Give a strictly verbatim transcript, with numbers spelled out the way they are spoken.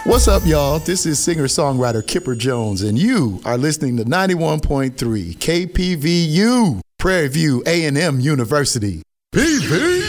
What's up, y'all? This is singer-songwriter Kipper Jones, and you are listening to ninety-one point three K P V U, Prairie View A and M University. P V